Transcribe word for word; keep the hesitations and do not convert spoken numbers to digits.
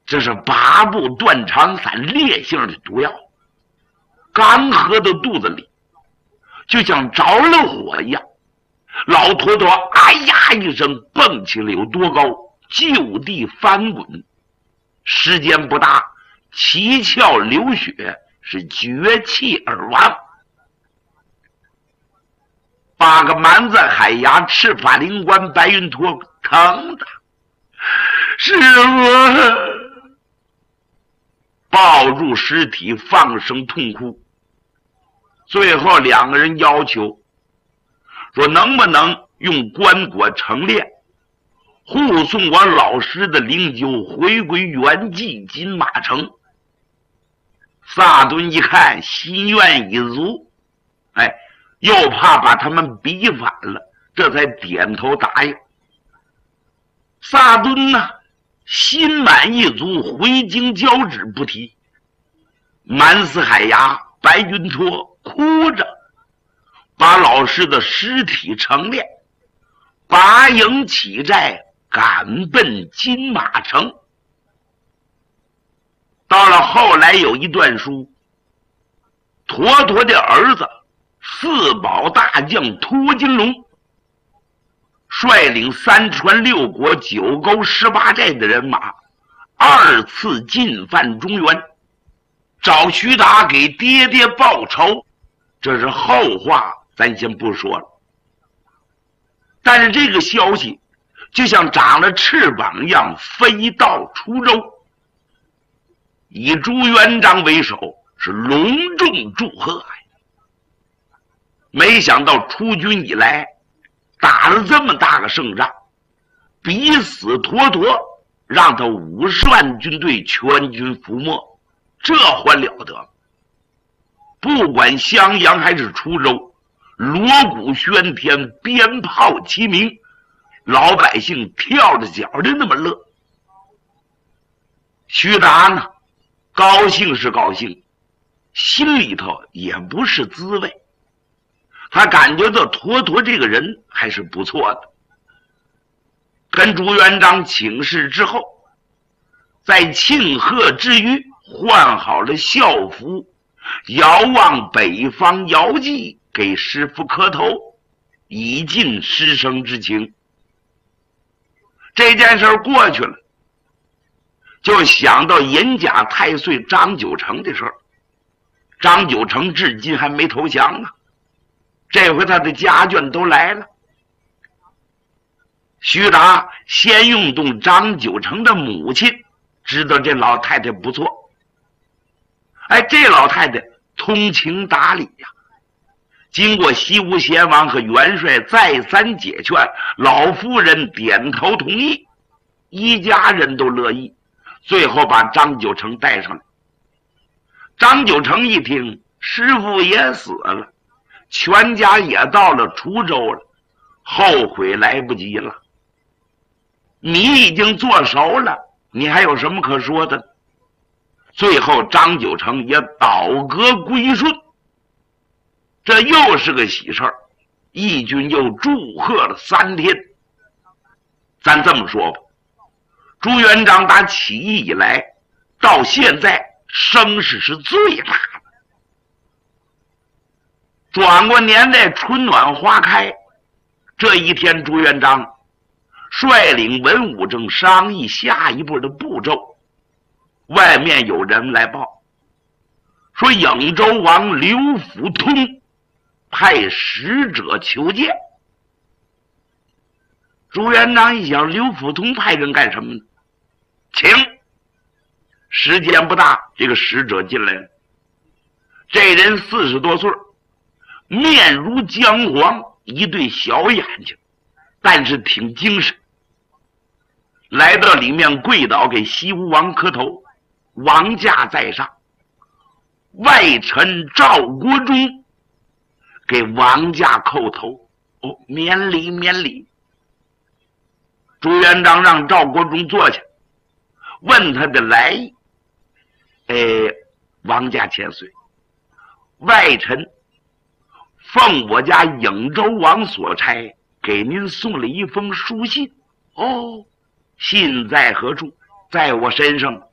这是八部断肠散烈性的毒药，刚喝到肚子里，就像着了火一样。老坨坨哎呀一声蹦起了有多高，就地翻滚，时间不大，七窍流血，是绝气而亡。八个满在海牙赤发灵官白云驼疼的师傅抱住尸体放声痛哭。最后两个人要求说，能不能用棺椁成殓，护送我老师的灵柩回归原籍金马城。萨顿一看心愿已足，哎，又怕把他们逼反了，这才点头答应。萨顿呢，心满意足，回京交旨不提。满斯海牙白云驼哭着把老师的尸体成殓，拔营起寨，赶奔金马城。到了后来有一段书，坨坨的儿子四宝大将托金龙率领三川六国九沟十八寨的人马，二次进犯中原，找徐达给爹爹报仇。这是后话，咱先不说了。但是这个消息就像长了翅膀一样飞到滁州，以朱元璋为首，是隆重祝贺呀。没想到出军以来打了这么大个胜仗，逼死坨坨，让他五十万军队全军覆没，这还了得。不管襄阳还是滁州，锣鼓喧天，鞭炮齐鸣，老百姓跳着脚的那么乐。徐达呢，高兴是高兴，心里头也不是滋味。他感觉到坨坨这个人还是不错的。跟朱元璋请示之后，在庆贺之余换好了校服，遥望北方遥祭，给师父磕头，以尽师生之情。这件事过去了，就想到银甲太岁张九成的事儿。张九成至今还没投降呢，这回他的家眷都来了。徐达先用动张九成的母亲，知道这老太太不错。哎，这老太太通情达理呀、啊。经过西吴贤王和元帅再三解劝，老夫人点头同意，一家人都乐意，最后把张九成带上来。张九成一听，师父也死了，全家也到了滁州了，后悔来不及了。你已经做熟了，你还有什么可说的？最后张九成也倒戈归顺，这又是个喜事儿，义军又祝贺了三天。咱这么说吧，朱元璋打起义以来到现在声势是最大的。转过年来春暖花开，这一天朱元璋率领文武正商议下一步的步骤，外面有人来报说颍州王刘辅通派使者求见。朱元璋一想，刘辅通派人干什么呢？请。时间不大，这个使者进来了。这人四十多岁，面如姜黄，一对小眼睛，但是挺精神。来到里面跪倒给西吴王磕头，王驾在上，外臣赵国忠给王驾叩头，哦，免礼免礼。朱元璋让赵国忠坐下，问他的来意。哎，王驾千岁，外臣奉我家颍州王所差，给您送了一封书信。哦，信在何处？在我身上。